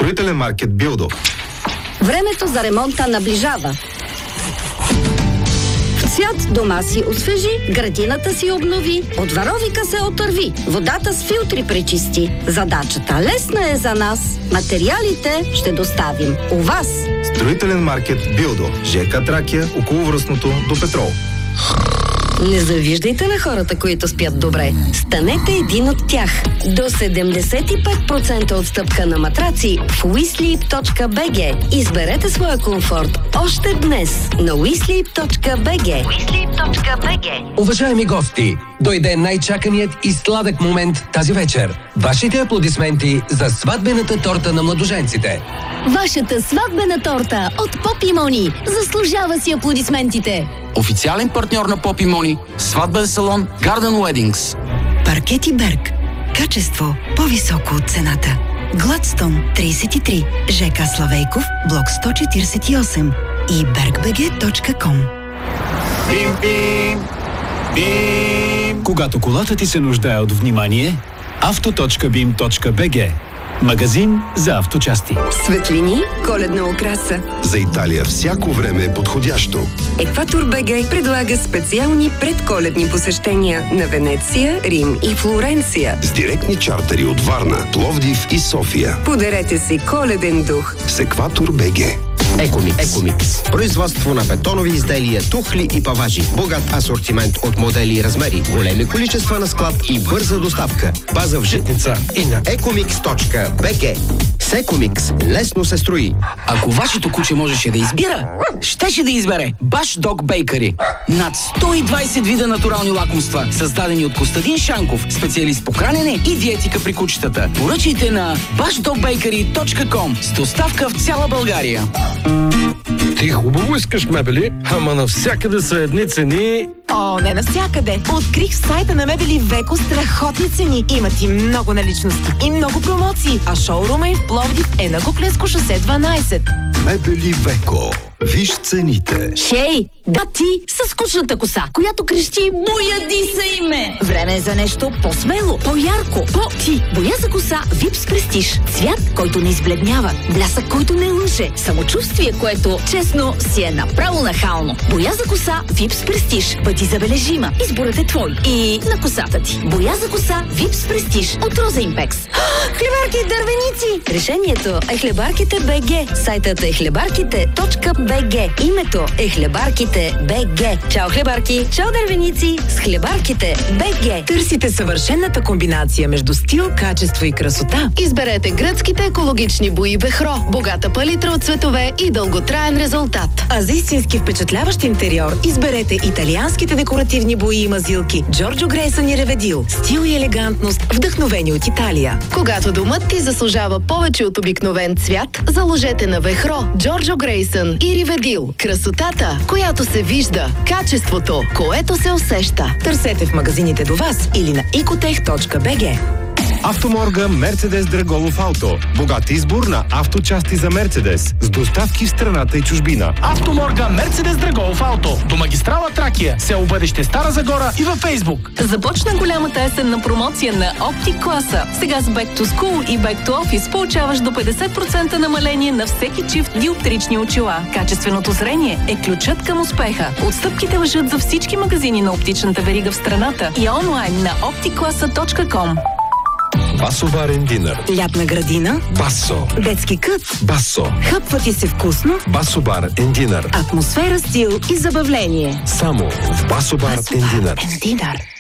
Строителен маркет Билдо. Времето за ремонта наближава. В цвят дома си освежи, градината си обнови, от варовика се отърви, водата с филтри пречисти. Задачата лесна е за нас. Материалите ще доставим у вас. Строителен маркет Билдо. ЖК Тракия, околовръстното до Петрол. Не завиждайте на хората, които спят добре. Станете един от тях. До 75% отстъпка на матраци в WeSleep.bg. Изберете своя комфорт още днес на WeSleep.bg. Уважаеми гости, дойде най-чаканият и сладък момент тази вечер. Вашите аплодисменти за сватбената торта на младоженците. Вашата сватбена торта от Поп и Мони заслужава си аплодисментите. Официален партньор на Поп и Мони, сватбен салон Garden Weddings. Паркети Берг. Качество по-високо от цената. Гладстон 33, ЖК Славейков, блок 148 и bergbg.com. Бим, бим, бим. Когато колата ти се нуждае от внимание, auto.bim.bg. Магазин за авточасти. Светлини, коледна украса. За Италия всяко време е подходящо. Екватор БГ предлага специални предколедни посещения на Венеция, Рим и Флоренция. С директни чартери от Варна, Пловдив и София. Подарете си коледен дух с Екватор БГ. Екомикс. Производство на бетонови изделия, тухли и паважи. Богат асортимент от модели и размери. Големи количества на склад и бърза доставка. База в Житница и на ecomix.bg. С Екомикс лесно се строи. Ако вашето куче можеше да избира, щеше да избере Баш Дог Бейкъри. Над 120 вида натурални лакомства, създадени от Костадин Шанков, специалист по хранене и диетика при кучетата. Поръчайте на bashdogbakery.com с доставка в цяла България. Ти хубаво искаш мебели, ама навсякъде са едни цени. О, не навсякъде. Открих в сайта на Мебели Веко страхотни цени. Имат и много наличности и много промоции. А шоурума им в Пловдив е на Куклensко шосе 12. Мебели Веко. Виж цените. Хей, да ти с скучната коса, която крещи "Бояди се име". Време е за нещо по-смело, по-ярко, по-ти. Боя за коса Випс Престиж. Цвят, който не избледнява, блясък, който не лъже, самочувствие, което, честно, си е направо нахално. Боя за коса Випс Престиж. Бъди забележима. Изборът е твой. И на косата ти. Боя за коса Випс Престиж от Роза Импекс. Хлебарки и дървеници! Решението е Хлебарките БГ. Сайтът е хлебарките.bg. Името е Хлебарките БГ. Чао хлебарки! Чао дървеници! С Хлебарките БГ. Търсите съвършената комбинация между стил, качество и красота? Изберете гръцките екологични бои Бехро. Богата палитра от цветове и дълготраен резултат. А за истински впечатляващ интериор изберете италианските декоративни бои и мазилки Джорджо Грейсън и Реведил. Стил и елегантност, вдъхновени от Италия. Когато домът ти заслужава повече от обикновен цвят, заложете на Вехро, Джорджо Грейсън и Риведил. Красотата, която се вижда. Качеството, което се усеща. Търсете в магазините до вас или на ecotech.bg. Автоморга Мерцедес Драголов Ауто. Богат избор на авточасти за Мерцедес. С доставки в страната и чужбина. Автоморга Мерцедес Драголов Ауто. До магистрала Тракия, село Бъдеще, Стара Загора и във Фейсбук. Започна голямата есенна промоция на Optic класа. Сега с Back to School и Back to Office получаваш до 50% намаление на всеки чифт диоптрични очила. Качественото зрение е ключът към успеха. Отстъпките важат за всички магазини на оптичната верига в страната и онлайн на opticklasa.com. Басо барен динър. Лятна градина. Басо. Детски кът. Басо. Хъпва ти се вкусно. Басо бар and динър. Атмосфера, стил и забавление. Само в Басо бар and динър.